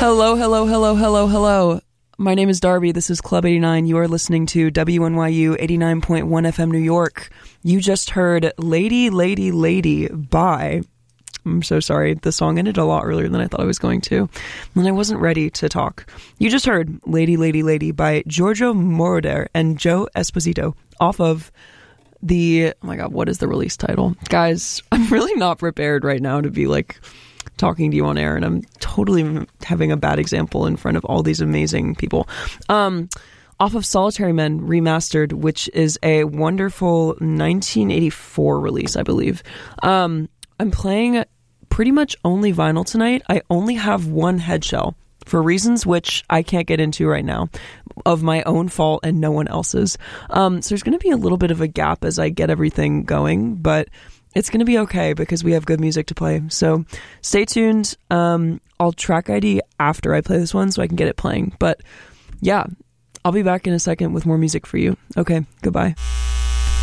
Hello, hello, hello, hello, hello. My name is Darby. This is Club 89. You are listening to WNYU 89.1 FM New York. You just heard Lady, Lady, Lady by... I'm so sorry. The song ended a lot earlier than I thought I was going to. And I wasn't ready to talk. You just heard Lady, Lady, Lady by Giorgio Moroder and Joe Esposito off of the... Oh my god, what is the release title? Guys, I'm really not prepared right now to be like... talking to you on air, and I'm totally having a bad example in front of all these amazing people. Off of Solitary Men Remastered, which is a wonderful 1984 release, I believe. I'm playing pretty much only vinyl tonight. I only have one head shell for reasons which I can't get into right now, of my own fault and no one else's. So there's going to be a little bit of a gap as I get everything going, but it's going to be okay because we have good music to play. So stay tuned. I'll track ID after I play this one so I can get it playing. But yeah, I'll be back in a second with more music for you. Okay, goodbye.